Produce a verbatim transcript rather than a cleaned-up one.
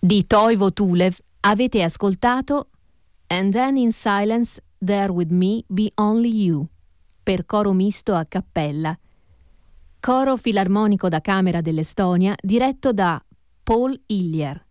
Di Toivo Tulev avete ascoltato And Then in Silence There With Me Be Only You, per coro misto a cappella. Coro filarmonico da camera dell'Estonia diretto da Paul Hillier.